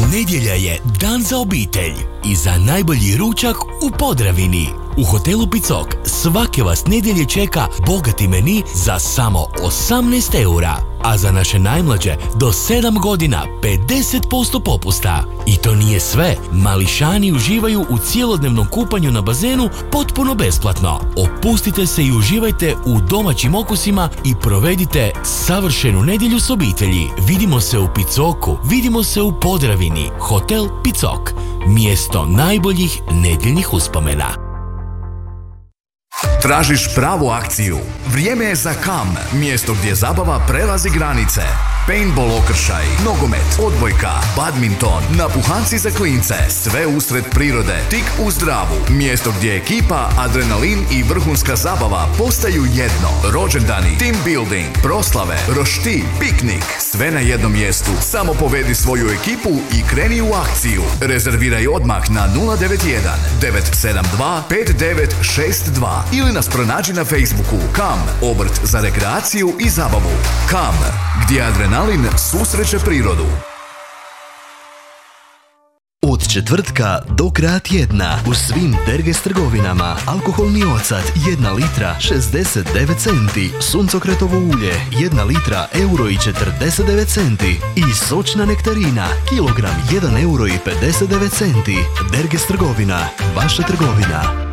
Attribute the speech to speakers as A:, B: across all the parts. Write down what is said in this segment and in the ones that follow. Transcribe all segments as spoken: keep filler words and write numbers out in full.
A: Nedjelja je dan za obitelj i za najbolji ručak u Podravini. U hotelu Picok svake vas nedjelje čeka bogati meni za samo osamnaest eura, a za naše najmlađe do sedam godina pedeset posto popusta. I to nije sve, mališani uživaju u cjelodnevnom kupanju na bazenu potpuno besplatno. Opustite se i uživajte u domaćim okusima i provedite savršenu nedjelju s obitelji. Vidimo se u Picoku, vidimo se u Podravini. Hotel Picok, mjesto najboljih nedjeljnih uspomena.
B: Tražiš pravu akciju? Vrijeme je za Kam, mjesto gdje zabava prelazi granice. Paintball okršaj, nogomet, odbojka, badminton, napuhanci za klince, sve usred prirode, tik uz Dravu. Mjesto gdje ekipa, adrenalin i vrhunska zabava postaju jedno. Rođendani, team building, proslave, roštilj, piknik, sve na jednom mjestu. Samo povedi svoju ekipu i kreni u akciju. Rezerviraj odmah na nula devet jedan devet sedam dva pet devet šest dva ili nas pronađi na Facebooku. Kam, obrt za rekreaciju i zabavu. Kam, gdje adrenalin susreće prirodu.
C: Od četvrtka do kraja tjedna u svim Derges trgovinama alkoholni ocat jedna litra šezdeset devet centi, suncokretovo ulje jedna litra euro i četrdeset devet centi i sočna nektarina kilogram jedan euro i pedeset devet centi. Derges trgovina, vaša trgovina.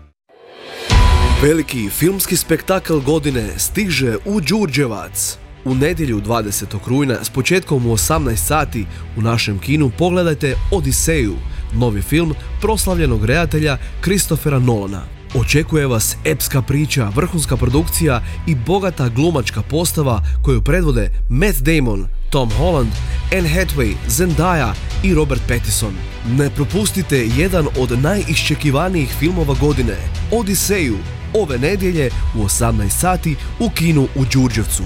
D: Veliki filmski spektakl godine stiže u Đurđevac. U nedjelju dvadesetog rujna s početkom u osamnaest sati u našem kinu pogledajte Odiseju, novi film proslavljenog redatelja Christophera Nolana. Očekuje vas epska priča, vrhunska produkcija i bogata glumačka postava koju predvode Matt Damon, Tom Holland, Anne Hathaway, Zendaya i Robert Pattinson. Ne propustite jedan od najiščekivanijih filmova godine, Odiseju, ove nedjelje u osamnaest sati u kinu u Đurđevcu.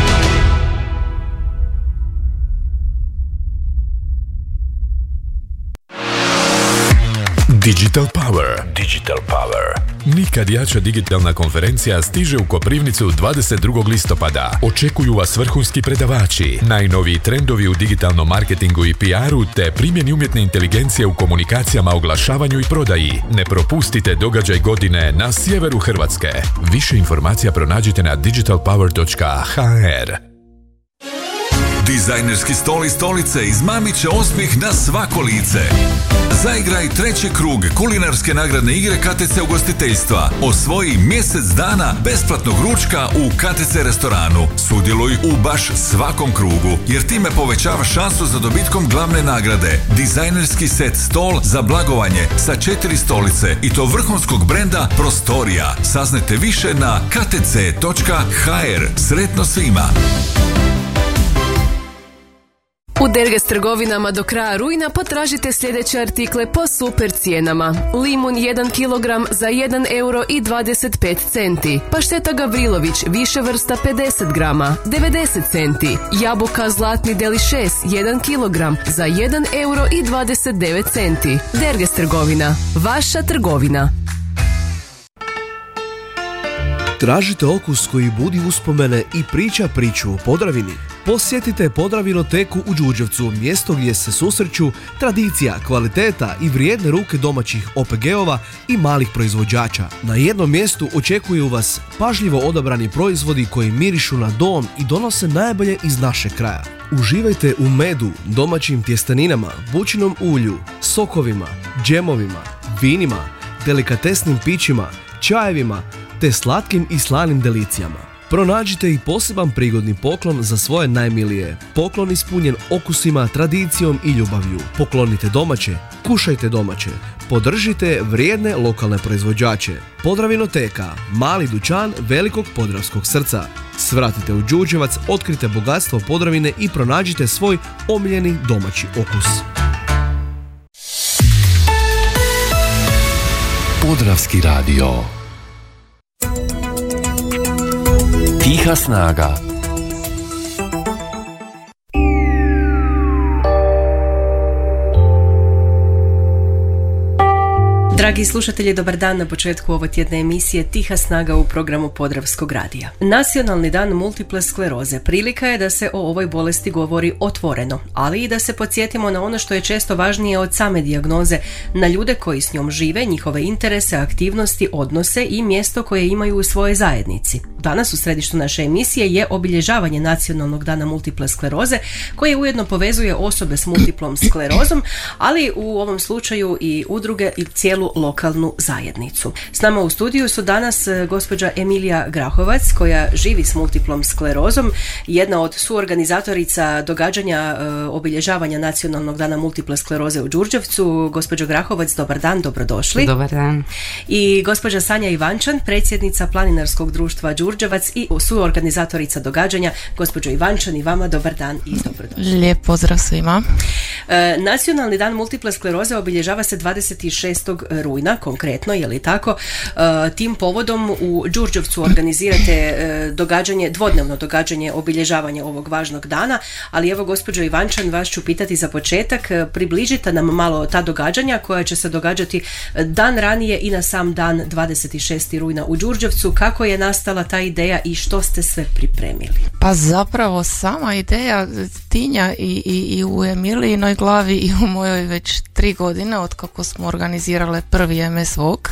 E: Digital Power. Digital Power. Nikad jača digitalna konferencija stiže u Koprivnicu dvadeset drugog listopada. Očekuju vas vrhunski predavači, najnoviji trendovi u digitalnom marketingu i P R-u te primjeni umjetne inteligencije u komunikacijama, oglašavanju i prodaji. Ne propustite događaj godine na sjeveru Hrvatske. Više informacija pronađite na digital power dot h r.
F: Dizajnerski stol i stolice izmamit će osmijeh na svako lice. Zaigraj treći krug kulinarske nagradne igre K T C ugostiteljstva. Osvoji mjesec dana besplatnog ručka u K T C restoranu. Sudjeluj u baš svakom krugu, jer time povećavaš šansu za dobitkom glavne nagrade. Dizajnerski set stol za blagovanje sa četiri stolice i to vrhunskog brenda Prostorija. Saznajte više na k t c dot h r. Sretno svima!
G: U Derges trgovinama do kraja rujna potražite sljedeće artikle po super cijenama. Limun jedan kilogram za jedan euro i dvadeset pet centi. Pašteta Gavrilović više vrsta pedeset grama, devedeset centi. Jabuka Zlatni Delišes jedan kilogram za jedan euro i dvadeset devet centi. Derges trgovina, vaša trgovina.
D: Tražite okus koji budi uspomene i priča priču o Podravini? Posjetite Podravinoteku u Đurđevcu, mjesto gdje se susreću tradicija, kvaliteta i vrijedne ruke domaćih O P G-ova i malih proizvođača. Na jednom mjestu očekuju vas pažljivo odabrani proizvodi koji mirišu na dom i donose najbolje iz našeg kraja. Uživajte u medu, domaćim tjesteninama, bućinom ulju, sokovima, džemovima, vinima, delikatesnim pićima, čajevima te slatkim i slanim delicijama. Pronađite i poseban prigodni poklon za svoje najmilije. Poklon ispunjen okusima, tradicijom i ljubavlju. Poklonite domaće, kušajte domaće. Podržite vrijedne lokalne proizvođače. Podravinoteka, mali dućan velikog podravskog srca. Svratite u Đurđevac, otkrite bogatstvo Podravine i pronađite svoj omiljeni domaći okus.
A: Podravski radio. Tiha snaga.
H: Dragi Dragi slušatelji, dobar dan na početku ove tjedne emisije Tiha snaga u programu Podravskog radija. Nacionalni dan multiple skleroze prilika je da se o ovoj bolesti govori otvoreno, ali i da se podsjetimo na ono što je često važnije od same dijagnoze, na ljude koji s njom žive, njihove interese, aktivnosti, odnose i mjesto koje imaju u svojoj zajednici. Danas u središtu naše emisije je obilježavanje Nacionalnog dana multiple skleroze, koje ujedno povezuje osobe s multiplom sklerozom, ali u ovom slučaju i udruge i cijelu lokalnu zajednicu. S nama u studiju su danas gospođa Emilija Grahovac, koja živi s multiplom sklerozom, jedna od suorganizatorica događanja e, obilježavanja Nacionalnog dana multiple skleroze u Đurđevcu. Gospođo Grahovac, dobar dan, dobrodošli.
I: Dobar dan.
H: I gospođa Sanja Ivančan, predsjednica Planinarskog društva Đurđevac i suorganizatorica događanja. Gospođo Ivančan, i vama dobar dan i dobrodošli.
I: Lijep pozdrav svima.
H: E, Nacionalni dan multiple skleroze obilježava se dvadeset šestog rujna, konkretno, je li tako? E, tim povodom u Đurđevcu organizirate e, događanje, dvodnevno događanje obilježavanja ovog važnog dana, ali evo gospođo Ivančan, vas ću pitati za početak, e, približite nam malo ta događanja koja će se događati dan ranije i na sam dan dvadeset šestog rujna u Đurđevcu. Kako je nastala ta ideja i što ste sve pripremili?
I: Pa zapravo sama ideja tinja i, i, i u Emilijinoj glavi i u mojoj već tri godine od kako smo organizirale prvi em es Walk,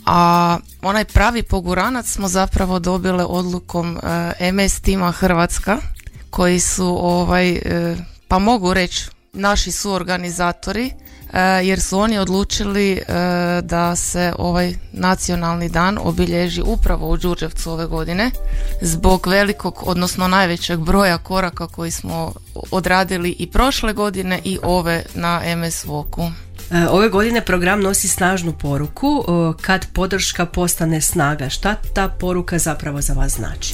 I: a onaj pravi poguranac smo zapravo dobile odlukom uh, em es tima Hrvatska, koji su ovaj, uh, pa mogu reći naši suorganizatori, uh, jer su oni odlučili uh, da se ovaj nacionalni dan obilježi upravo u Đurđevcu ove godine zbog velikog, odnosno najvećeg broja koraka koji smo odradili i prošle godine i ove na em es Walku.
H: Ove godine program nosi snažnu poruku, kad podrška postane snaga. Šta ta poruka zapravo za vas znači?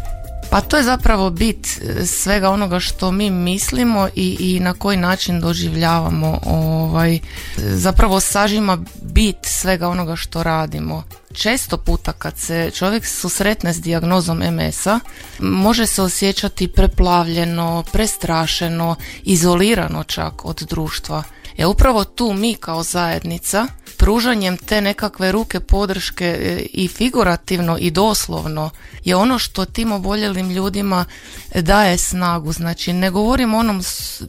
I: Pa to je zapravo bit svega onoga što mi mislimo i, i na koji način doživljavamo, ovaj, zapravo sažima bit svega onoga što radimo. Često puta kad se čovjek susretne s dijagnozom em esa, može se osjećati preplavljeno, prestrašeno, izolirano čak od društva. E upravo tu mi kao zajednica, pružanjem te nekakve ruke podrške i figurativno i doslovno, je ono što tim oboljelim ljudima daje snagu. Znači ne govorim onom,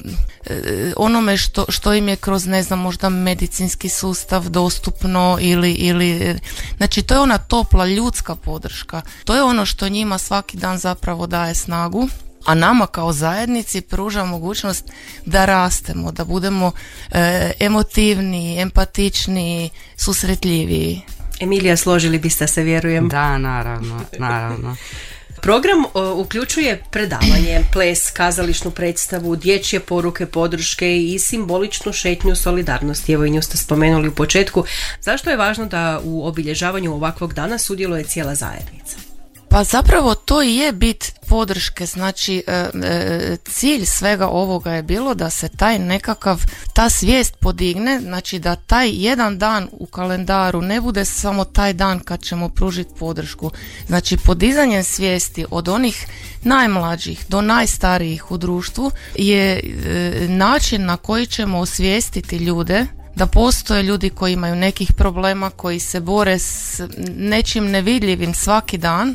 I: onome što, što im je kroz, ne znam, možda medicinski sustav dostupno ili, ili, znači to je ona topla ljudska podrška. To je ono što njima svaki dan zapravo daje snagu, a nama kao zajednici pruža mogućnost da rastemo, da budemo e, emotivniji, empatičniji, susretljiviji.
H: Emilija, složili biste se, vjerujem?
J: Da, naravno, naravno.
H: Program o, uključuje predavanje, ples, kazališnu predstavu, dječje poruke podrške i simboličnu šetnju solidarnosti. Evo i nju ste spomenuli u početku. Zašto je važno da u obilježavanju ovakvog dana sudjeluje cijela zajednica?
I: Pa zapravo to i je bit podrške, znači e, e, cilj svega ovoga je bilo da se taj nekakav, ta svijest podigne, znači da taj jedan dan u kalendaru ne bude samo taj dan kad ćemo pružiti podršku. Znači podizanjem svijesti od onih najmlađih do najstarijih u društvu je e, način na koji ćemo osvijestiti ljude da postoje ljudi koji imaju nekih problema, koji se bore s nečim nevidljivim svaki dan,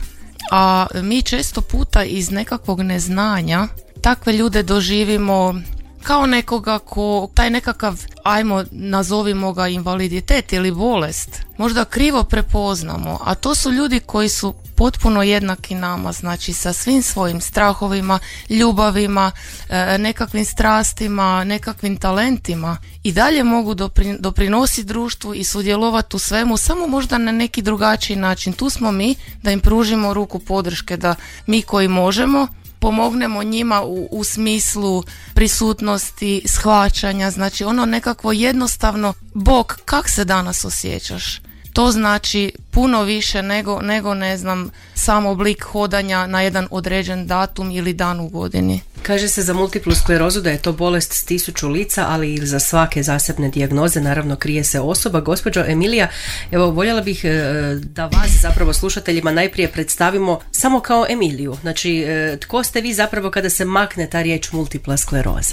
I: a mi često puta iz nekakvog neznanja takve ljude doživimo kao nekoga ko, taj nekakav, ajmo nazovimo ga invaliditet ili bolest, možda krivo prepoznamo, a to su ljudi koji su potpuno jednaki nama, znači sa svim svojim strahovima, ljubavima, nekakvim strastima, nekakvim talentima i dalje mogu doprinositi društvu i sudjelovati u svemu, samo možda na neki drugačiji način. Tu smo mi da im pružimo ruku podrške, da mi koji možemo pomognemo njima u, u smislu prisutnosti, shvaćanja, znači ono nekakvo jednostavno, Bog, kak se danas osjećaš? To znači puno više nego, nego ne znam, sam oblik hodanja na jedan određen datum ili dan u godini.
H: Kaže se za multiplu sklerozu da je to bolest s tisuću lica, ali i za svake zasebne dijagnoze naravno krije se osoba. Gospođo Emilija, evo voljela bih da vas zapravo slušateljima najprije predstavimo samo kao Emiliju. Znači, tko ste vi zapravo kada se makne ta riječ multipla skleroza?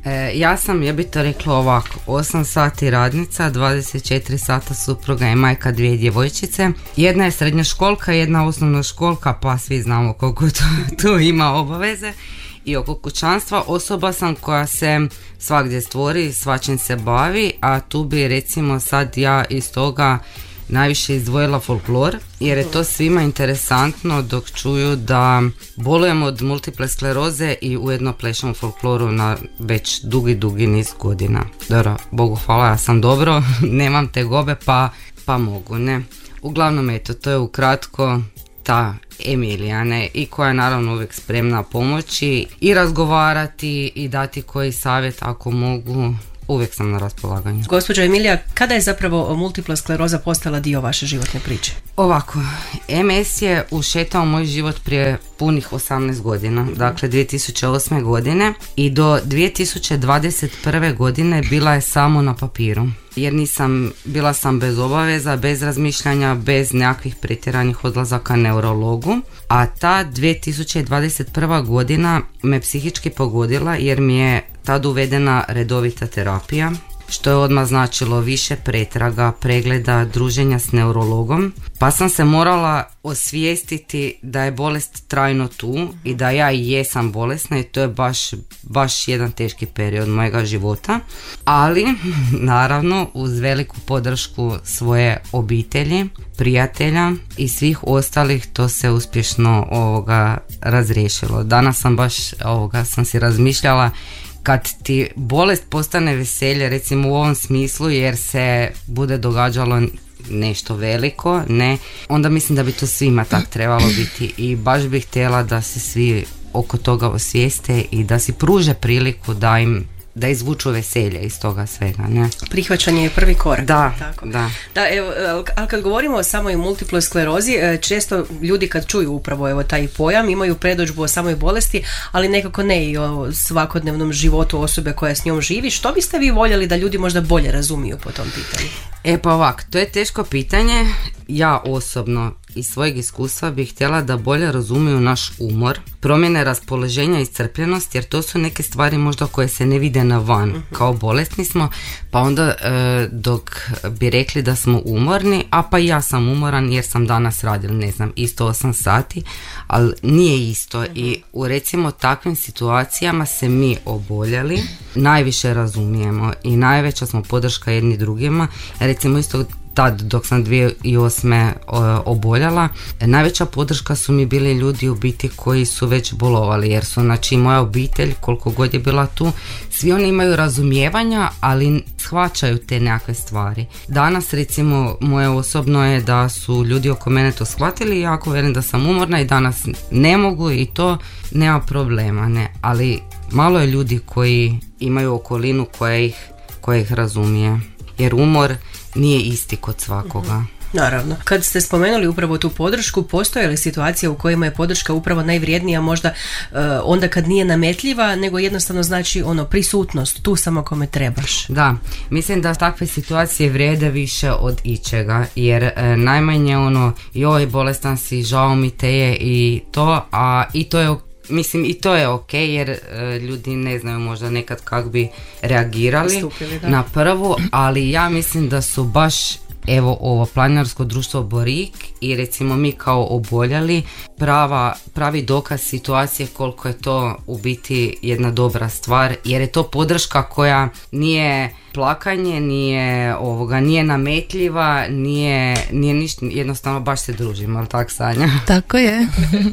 J: E, ja sam, ja bi to rekla ovako, osam sati radnica, dvadeset četiri sata supruga i majka dvije djevojčice. Jedna je srednja školka, jedna osnovna školka, pa svi znamo koliko tu, tu ima obaveze. I oko kućanstva osoba sam koja se svagdje stvori, svačim se bavi, a tu bi recimo sad ja iz toga najviše izdvojila folklor, jer je to svima interesantno dok čuju da bolujemo od multiple skleroze i ujedno plešemo folkloru na već dugi, dugi niz godina. Dobro, Bogu hvala, ja sam dobro, nemam tegobe pa, pa mogu, ne. Uglavnom, eto, to je ukratko ta Emilija, ne, i koja je naravno uvijek spremna pomoći i razgovarati i dati koji savjet ako mogu. Uvijek sam na raspolaganju.
H: Gospođo Emilija, kada je zapravo multipla skleroza postala dio vaše životne priče?
J: Ovako, em es je ušetao moj život prije punih osamnaest godina, dakle dvije tisuće osme godine, i do dvije tisuće dvadeset prve godine bila je samo na papiru. Jer nisam, bila sam bez obaveza, bez razmišljanja, bez nekakvih pretjeranih odlazaka neurologu, a ta dvije tisuće dvadeset prva godina me psihički pogodila jer mi je tad uvedena redovita terapija, što je odmah značilo više pretraga, pregleda, druženja s neurologom, pa sam se morala osvijestiti da je bolest trajno tu i da ja i jesam bolesna, i to je baš, baš jedan teški period mojega života, ali naravno uz veliku podršku svoje obitelji, prijatelja i svih ostalih to se uspješno ovoga razriješilo. Danas sam baš ovoga sam si razmišljala, kad ti bolest postane veselje, recimo u ovom smislu, jer se bude događalo nešto veliko, ne, onda mislim da bi to svima tak trebalo biti, i baš bih htjela da se svi oko toga osvijeste i da si pruže priliku da im da izvuču veselje iz toga svega, ne?
H: Prihvaćanje je prvi korak.
J: Da,
H: tako.
J: da.
H: Da, evo, ali kad govorimo o samoj multiploj sklerozi, često ljudi kad čuju upravo evo taj pojam imaju predodžbu o samoj bolesti, ali nekako ne i o svakodnevnom životu osobe koja s njom živi. Što biste vi voljeli da ljudi možda bolje razumiju po tom pitanju?
J: E pa ovako, to je teško pitanje. Ja osobno iz svojeg iskustva bih htjela da bolje razumiju naš umor, promjene raspoloženja i iscrpljenost, jer to su neke stvari možda koje se ne vide na van. Uh-huh. Kao bolesni smo, pa onda e, dok bi rekli da smo umorni, a pa ja sam umoran jer sam danas radila, ne znam, isto osam sati, ali nije isto. Uh-huh. I u recimo takvim situacijama se mi oboljeli najviše razumijemo i najveća smo podrška jedni drugima. Recimo isto tad dok sam dvije tisuće osme oboljela, najveća podrška su mi bili ljudi u biti koji su već bolovali, jer su, znači, moja obitelj, koliko god je bila tu, svi oni imaju razumijevanja, ali shvaćaju te nekakve stvari. Danas recimo moje osobno je da su ljudi oko mene to shvatili, ja ako velim da sam umorna i danas ne mogu, i to nema problema, ne, ali malo je ljudi koji imaju okolinu koja ih, koja ih razumije, jer umor nije isti kod svakoga.
H: Naravno. Kad ste spomenuli upravo tu podršku, postoje li situacije u kojima je podrška upravo najvrijednija, možda uh, onda kad nije nametljiva, nego jednostavno znači ono prisutnost, tu samo kome trebaš?
J: Da, mislim da takve situacije vrijede više od ičega, jer e, najmanje ono, joj bolestan si, žao mi te je i to, a i to je Mislim, i to je ok, jer e, ljudi ne znaju možda nekad kako bi reagirali Stupili, na prvu, ali ja mislim da su baš evo ovo planinarsko društvo Borik i recimo mi kao oboljeli prava, pravi dokaz situacije koliko je to u biti jedna dobra stvar, jer je to podrška koja nije plakanje, nije ovoga, nije nametljiva, nije, nije ništa, jednostavno baš se družimo, ali tak, Sanja?
I: Tako je.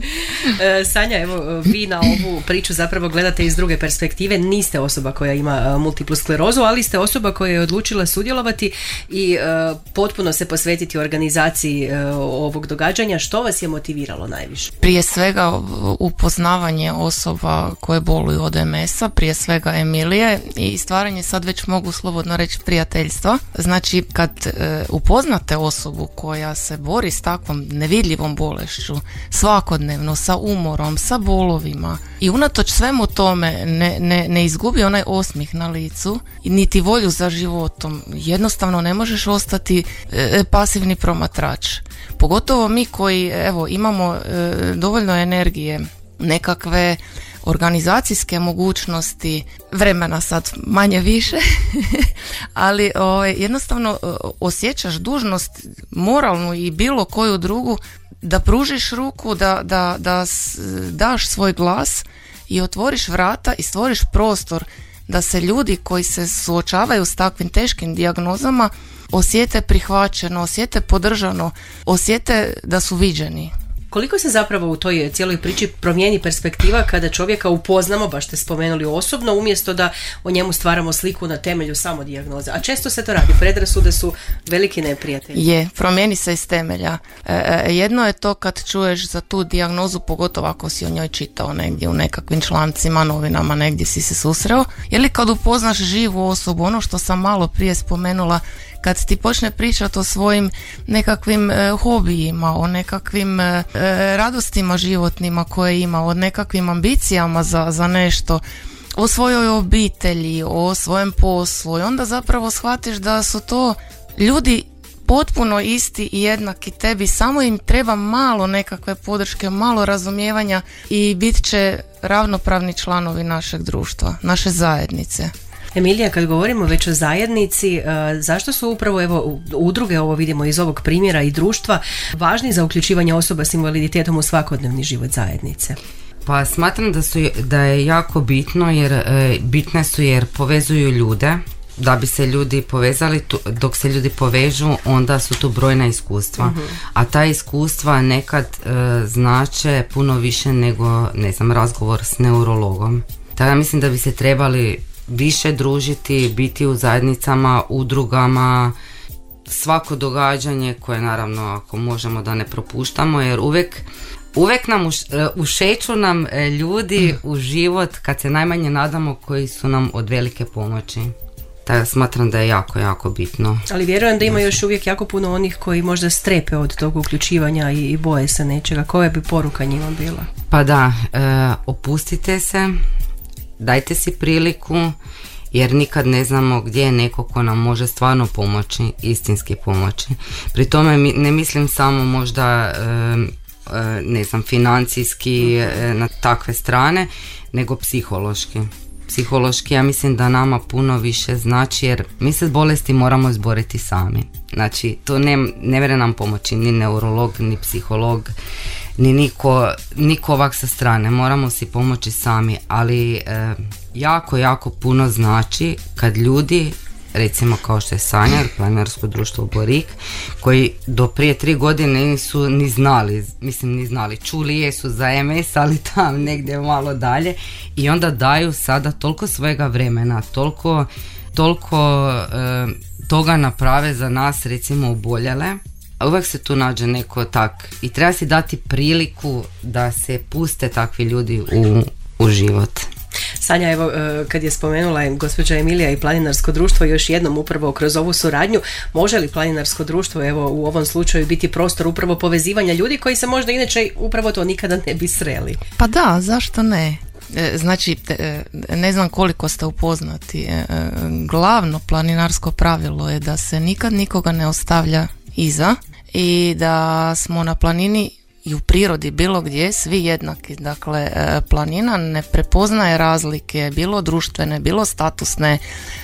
H: Sanja, evo, vi na ovu priču zapravo gledate iz druge perspektive, niste osoba koja ima multiplu sklerozu, ali ste osoba koja je odlučila sudjelovati i uh, potpuno se posvetiti organizaciji uh, ovog događanja. Što vas je motiviralo najviše?
I: Prije svega upoznavanje osoba koje boluju od em es a, prije svega Emilije, i stvaranje, sad već mogu slobodno reći, prijateljstva. Znači kad e, upoznate osobu koja se bori s takvom nevidljivom bolešću svakodnevno, sa umorom, sa bolovima, i unatoč svemu tome ne, ne, ne izgubi onaj osmih na licu niti volju za životom, jednostavno ne možeš ostati e, pasivni promatrač. Pogotovo mi koji evo imamo e, dovoljno energije, nekakve organizacijske mogućnosti, vremena sad manje više, ali o, jednostavno osjećaš dužnost moralnu i bilo koju drugu da pružiš ruku, da, da, da daš svoj glas i otvoriš vrata i stvoriš prostor da se ljudi koji se suočavaju s takvim teškim dijagnozama osjete prihvaćeno, osjete podržano, osjete da su viđeni.
H: Koliko se zapravo u toj cijeloj priči promijeni perspektiva kada čovjeka upoznamo, baš ste spomenuli osobno, umjesto da o njemu stvaramo sliku na temelju samo dijagnoze. A često se to radi, predrasude su veliki neprijatelji.
I: Je, promijeni se iz temelja. E, jedno je to kad čuješ za tu dijagnozu, pogotovo ako si o njoj čitao negdje u nekakvim člancima, novinama, negdje si se susreo. Ili kad upoznaš živu osobu, ono što sam malo prije spomenula, kad ti počne pričati o svojim nekakvim e, hobijima, o nekakvim e, radostima životnima koje ima, o nekakvim ambicijama za, za nešto, o svojoj obitelji, o svojem poslu, i onda zapravo shvatiš da su to ljudi potpuno isti i jednaki tebi, samo im treba malo nekakve podrške, malo razumijevanja i bit će ravnopravni članovi našeg društva, naše zajednice.
H: Emilija, kad govorimo već o zajednici, zašto su upravo evo udruge, ovo vidimo iz ovog primjera, i društva važni za uključivanje osoba s invaliditetom u svakodnevni život zajednice?
J: Pa smatram da, su, da je jako bitno, jer e, bitne su jer povezuju ljude. Da bi se ljudi povezali, tu, dok se ljudi povežu, onda su tu brojna iskustva. Uh-huh. A ta iskustva nekad e, znače puno više nego, ne znam, razgovor s neurologom. Tako da mislim da bi se trebali više družiti, biti u zajednicama, udrugama, svako događanje koje naravno ako možemo da ne propuštamo, jer uvijek, uvijek nam uš, ušeću nam ljudi u život kad se najmanje nadamo, koji su nam od velike pomoći. Tako smatram da je jako, jako bitno.
H: Ali vjerujem da ima još uvijek jako puno onih koji možda strepe od tog uključivanja i, i boje se nečega. Koja bi poruka njima bila?
J: Pa da, e, opustite se, dajte si priliku, jer nikad ne znamo gdje je neko ko nam može stvarno pomoći, istinski pomoći. Pri tome ne mislim samo možda ne znam, financijski na takve strane, nego psihološki. Psihološki ja mislim da nama puno više znači, jer mi se s bolesti moramo izboriti sami. Znači to ne, ne vere nam pomoći ni neurolog, ni psiholog, ni niko, niko ovak sa strane, moramo si pomoći sami, ali e, jako, jako puno znači kad ljudi, recimo kao što je Sanja, planinarsko društvo Borik, koji do prije tri godine nisu ni znali, mislim ni znali, čuli jesu za em es, ali tam negdje malo dalje, i onda daju sada toliko svojega vremena, toliko, toliko e, toga naprave za nas, recimo oboljele. Uvijek se tu nađe neko tak i treba si dati priliku da se puste takvi ljudi u, u život.
H: Sanja, evo kad je spomenula gospođa Emilija i planinarsko društvo, još jednom upravo kroz ovu suradnju, može li planinarsko društvo evo u ovom slučaju biti prostor upravo povezivanja ljudi koji se možda inače upravo to nikada ne bi sreli?
I: Pa da, zašto ne? Znači, ne znam koliko ste upoznati, glavno planinarsko pravilo je da se nikad nikoga ne ostavlja iza i da smo na planini i u prirodi bilo gdje svi jednaki. Dakle, planina ne prepoznaje razlike, bilo društvene, bilo statusne,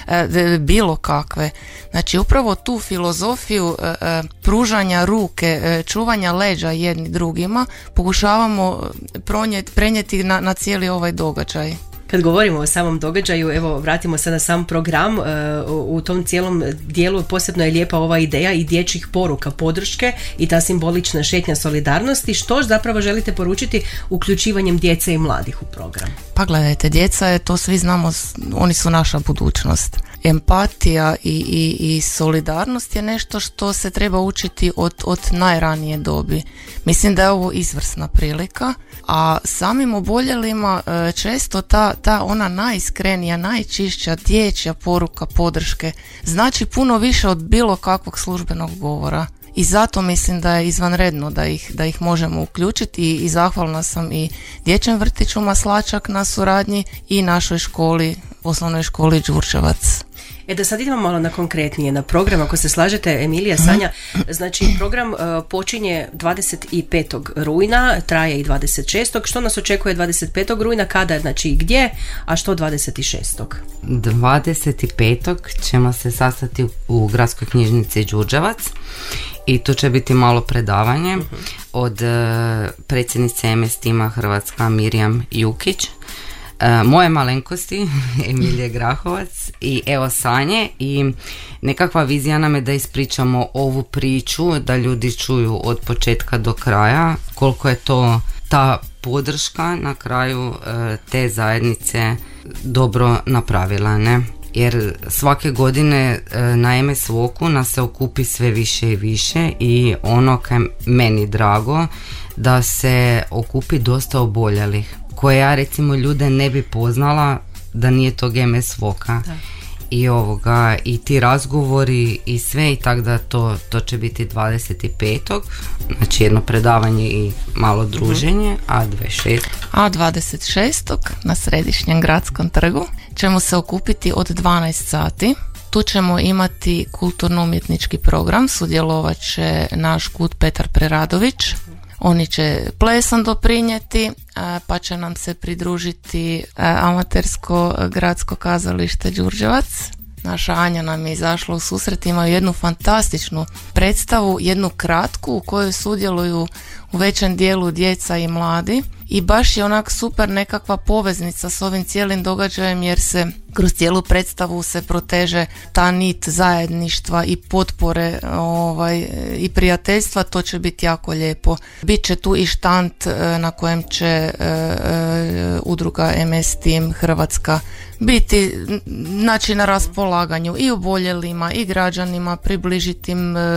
I: bilo kakve. Znači, upravo tu filozofiju pružanja ruke, čuvanja leđa jedni drugima pokušavamo prenijeti na, na cijeli ovaj događaj.
H: Kad govorimo o samom događaju, evo vratimo se na sam program, u tom cijelom dijelu posebno je lijepa ova ideja i dječjih poruka podrške i ta simbolična šetnja solidarnosti. Što zapravo želite poručiti uključivanjem djece i mladih u program?
I: Pa gledajte, djeca je, to svi znamo, oni su naša budućnost. Empatija i, i, i solidarnost je nešto što se treba učiti od, od najranije dobi. Mislim da je ovo izvrsna prilika, a samim oboljelima često ta, ta ona najiskrenija, najčišća dječja poruka podrške znači puno više od bilo kakvog službenog govora. I zato mislim da je izvanredno da ih, da ih možemo uključiti i, i zahvalna sam i Dječjem vrtiću Maslačak na suradnji i našoj školi, osnovnoj školi Đurčevac.
H: E da sad idemo malo na konkretnije, na program, ako se slažete, Emilija, Sanja, znači program uh, počinje dvadeset petog rujna, traje i dvadeset šestog Što nas očekuje dvadeset petog rujna, kada, znači i gdje, a što dvadeset šestog
J: dvadeset petog ćemo se sastati u, u Gradskoj knjižnici Đurđevac i tu će biti malo predavanje uh-huh. od uh, predsjednice em es tima Hrvatska Mirjam Jukić, moje malenkosti Emilije Grahovac i evo Sanje, i nekakva vizija nam je da ispričamo ovu priču, da ljudi čuju od početka do kraja koliko je to ta podrška na kraju te zajednice dobro napravila, ne? Jer svake godine na em es Voku nas se okupi sve više i više i ono kaj meni drago da se okupi dosta oboljelih koje ja recimo ljude ne bi poznala da nije tog em es Voka. I ovoga i ti razgovori i sve, i tako da to, to će biti dvadeset petog znači jedno predavanje i malo druženje, mm-hmm. a dvadeset šestog
I: a dvadeset šestog na Središnjem gradskom trgu ćemo se okupiti od dvanaest sati. Tu ćemo imati kulturno-umjetnički program, sudjelovat će naš kud Petar Preradović. Oni će plesom doprinijeti, pa će nam se pridružiti amatersko gradsko kazalište Đurđevac. Naša Anja nam je izašla u susret, imaju jednu fantastičnu predstavu, jednu kratku u kojoj sudjeluju u većem dijelu djeca i mladi i baš je onak super nekakva poveznica s ovim cijelim događajem, jer se kroz cijelu predstavu se proteže ta nit zajedništva i potpore ovaj, i prijateljstva. To će biti jako lijepo. Biće tu i štand na kojem će uh, uh, udruga em es Tim Hrvatska biti, znači, na raspolaganju i oboljelima i građanima, približiti im uh,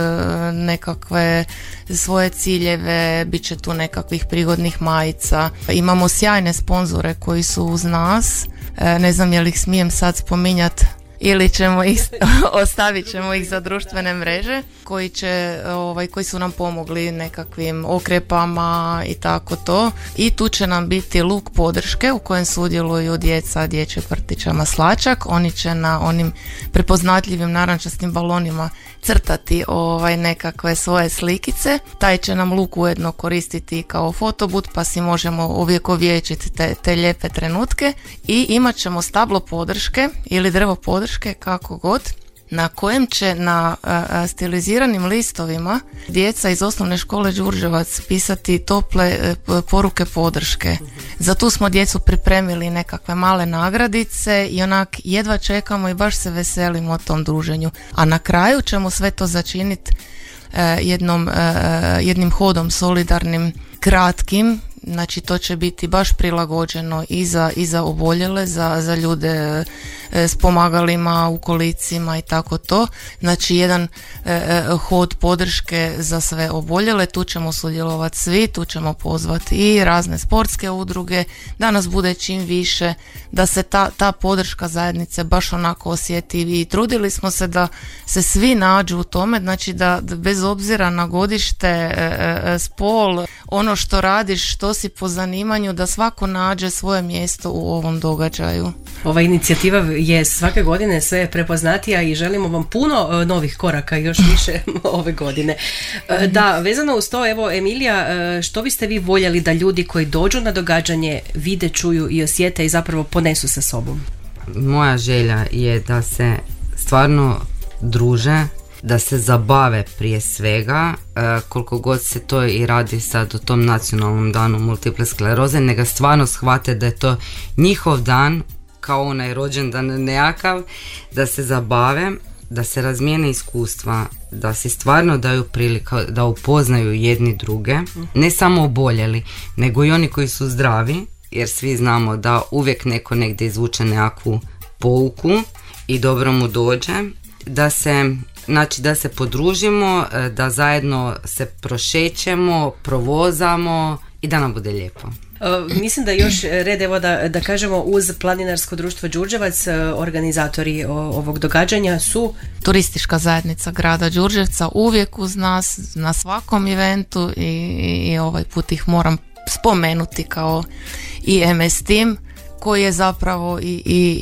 I: nekakve svoje ciljeve. Biće tu nekakvih prigodnih majica. Imamo sjajne sponzore koji su uz nas. Ne znam je li ih smijem sad spominjati ili ćemo ih, ostavit ćemo ih za društvene mreže koji će, ovaj, koji su nam pomogli nekakvim okrepama i tako to. I tu će nam biti luk podrške u kojem sudjeluju djeca dječjeg vrtića Maslačak. Oni će na onim prepoznatljivim narančastim balonima crtati ovaj, nekakve svoje slikice. Taj će nam luk ujedno koristiti kao fotobut, pa si možemo uvjekovječiti te, te lijepe trenutke. I imat ćemo stablo podrške ili drvo podrške, kako god, na kojem će na a, stiliziranim listovima djeca iz osnovne škole Đurđevac pisati tople a, poruke podrške. Za tu smo djecu pripremili nekakve male nagradice i onak jedva čekamo i baš se veselimo tom druženju. A na kraju ćemo sve to začiniti jednom, a, jednim hodom solidarnim, kratkim. Znači to će biti baš prilagođeno i za, i za oboljele, za, za ljude e, s pomagalima u kolicima i tako to. Znači jedan e, hod podrške za sve oboljele. Tu ćemo sudjelovati svi, tu ćemo pozvati i razne sportske udruge, da nas bude čim više, da se ta, ta podrška zajednice baš onako osjeti. I trudili smo se da se svi nađu u tome, znači da, da bez obzira na godište, e, e, spol, ono što radiš, što si po zanimanju, da svako nađe svoje mjesto u ovom događaju.
H: Ova inicijativa je svake godine sve prepoznatija i želimo vam puno novih koraka, još više ove godine. Da, vezano uz to, evo Emilija, što biste vi voljeli da ljudi koji dođu na događanje vide, čuju i osjete i zapravo ponesu sa sobom?
J: Moja želja je da se stvarno druže, da se zabave prije svega, koliko god se to i radi sad u tom nacionalnom danu multiple skleroze, nego stvarno shvate da je to njihov dan, kao onaj rođendan nekakav, da se zabave, da se razmijene iskustva, da si stvarno daju priliku da upoznaju jedni druge, ne samo oboljeli, nego i oni koji su zdravi, jer svi znamo da uvijek neko negdje izvuče nekakvu pouku i dobro mu dođe, da se Znači da se podružimo, da zajedno se prošećemo, provozamo i da nam bude lijepo.
H: Uh, mislim da još red, evo da, da kažemo, uz Planinarsko društvo Đurđevac, organizatori o, ovog događanja su
I: Turistička zajednica grada Đurđevca, uvijek uz nas na svakom eventu i, i, i ovaj put ih moram spomenuti, kao i em es Tim koji je zapravo i, i, i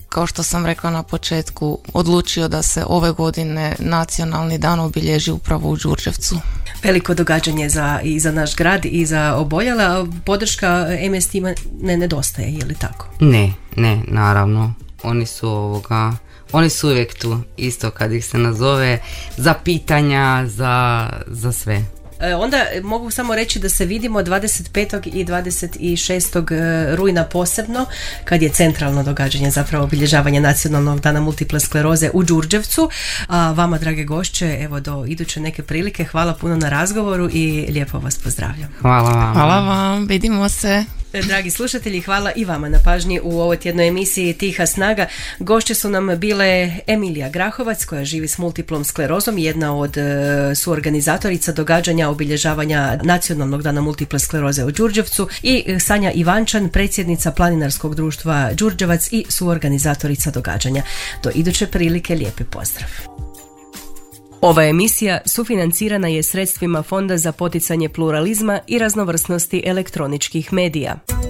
I: kao što sam rekla na početku, odlučio da se ove godine nacionalni dan obilježi upravo u Đurđevcu.
H: Veliko događanje za, i za naš grad i za oboljele, a podrška em es tima ne nedostaje, je li tako?
J: Ne, ne, naravno. Oni su ovoga... Oni su uvijek tu, isto kad ih se nazove, za pitanja, za, za sve.
H: E, onda mogu samo reći da se vidimo dvadeset petog i dvadeset šestog rujna posebno, kad je centralno događanje, zapravo obilježavanje nacionalnog dana multiple skleroze u Đurđevcu. A vama, drage gošće, evo do iduće neke prilike, hvala puno na razgovoru i lijepo vas pozdravljam.
J: Hvala vam.
I: Hvala vam, vidimo se.
H: Dragi slušatelji, hvala i vama na pažnji u ovoj tjednoj emisiji Tiha snaga. Gošće su nam bile Emilija Grahovac, koja živi s multiplom sklerozom, jedna od suorganizatorica događanja obilježavanja nacionalnog dana multiple skleroze u Đurđevcu, i Sanja Ivančan, predsjednica Planinarskog društva Đurđevac i suorganizatorica događanja. Do iduće prilike, lijepi pozdrav. Ova emisija sufinancirana je sredstvima Fonda za poticanje pluralizma i raznovrsnosti elektroničkih medija.